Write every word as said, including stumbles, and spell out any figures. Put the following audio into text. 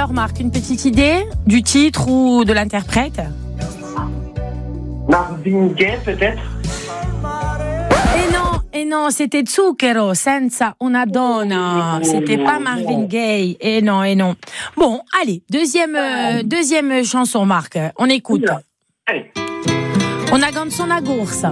Alors Marc, une petite idée du titre ou de l'interprète? Marvin Gaye, peut-être? Et non, et non, c'était Zucchero, senza una donna. C'était pas Marvin Gaye. Et non, et non. Bon, allez, deuxième, euh, deuxième chanson, Marc. On écoute. Allez. Una canzone corsa.